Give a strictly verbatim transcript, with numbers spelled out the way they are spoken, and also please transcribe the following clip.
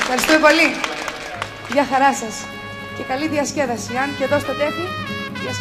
Ευχαριστούμε πολύ. Γεια χαρά σας. Και καλή διασκέδαση. Αν και εδώ στο τέχη